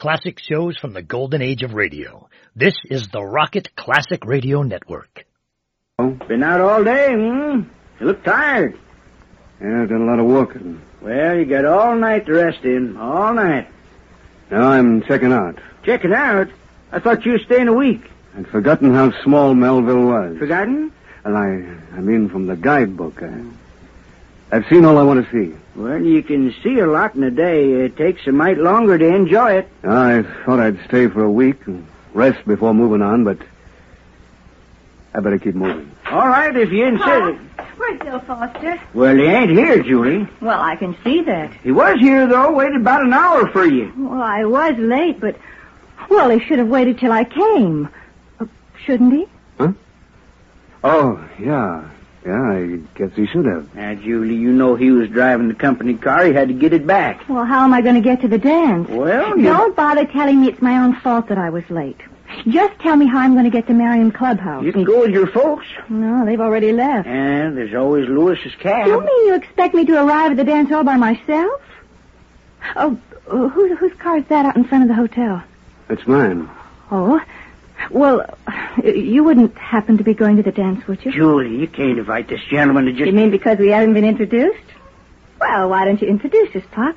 classic shows from the golden age of radio. This is the Rocket Classic Radio Network. Been out all day, You look tired. Yeah, I've done a lot of walking. Well, you got all night to rest in. All night. Now I'm checking out. Checking out? I thought you were staying a week. I'd forgotten how small Melville was. Forgotten? Well, I mean from the guidebook. I've seen all I want to see. Well, you can see a lot in a day. It takes a mite longer to enjoy it. I thought I'd stay for a week and rest before moving on, but I better keep moving. All right, if you insist. Where's Bill Foster? Well, he ain't here, Julie. Well, I can see that. He was here, though. Waited about an hour for you. Well, I was late, but... Well, he should have waited till I came. Shouldn't he? Huh? Oh, yeah. Yeah, I guess he should have. Now, Julie, you know he was driving the company car. He had to get it back. Well, how am I going to get to the dance? Well, Don't bother telling me it's my own fault that I was late. Just tell me how I'm going to get to Marion Clubhouse. You can go with your folks. No, they've already left. And there's always Lewis's cab. You mean you expect me to arrive at the dance all by myself? Oh, whose car is that out in front of the hotel? It's mine. Oh, well, you wouldn't happen to be going to the dance, would you? Julie, you can't invite this gentleman to just... You mean because we haven't been introduced? Well, why don't you introduce us, Pop?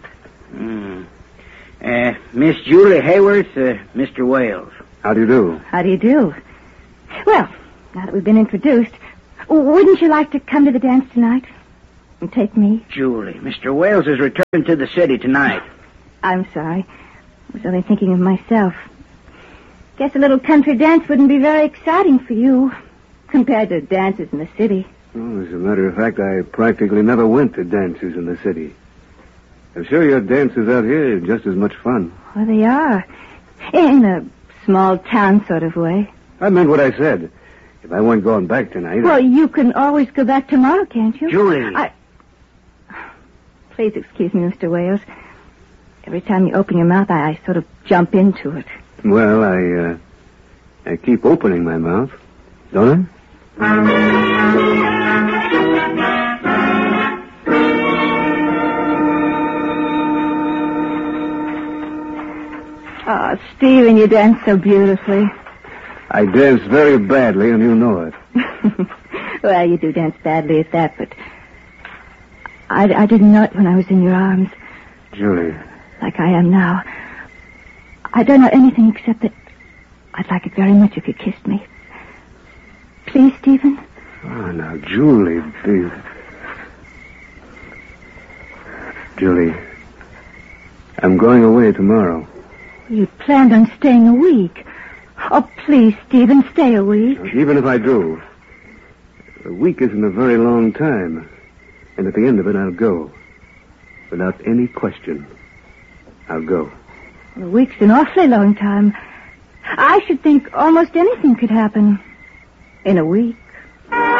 Miss Julie Hayworth, Mr. Wales. How do you do? How do you do? Well, now that we've been introduced, wouldn't you like to come to the dance tonight? And take me? Julie, Mr. Wales is returning to the city tonight. I'm sorry. I was only thinking of myself. Guess a little country dance wouldn't be very exciting for you, compared to dances in the city. Well, as a matter of fact, I practically never went to dances in the city. I'm sure your dances out here are just as much fun. Well, they are. In a small town sort of way. I meant what I said. If I weren't going back tonight... Well, you can always go back tomorrow, can't you? Julie! Please excuse me, Mr. Wales. Every time you open your mouth, I sort of jump into it. Well, I keep opening my mouth, don't Oh, Stephen, you dance so beautifully. I dance very badly, and you know it. Well, you do dance badly at that, but I didn't know it when I was in your arms. Julie. Like I am now. I don't know anything except that I'd like it very much if you kissed me. Please, Stephen? Oh, now, Julie, please. Julie, I'm going away tomorrow. You planned on staying a week. Oh, please, Stephen, stay a week. Even if I do, a week isn't a very long time. And at the end of it, I'll go. Without any question, I'll go. A week's an awfully long time. I should think almost anything could happen in a week.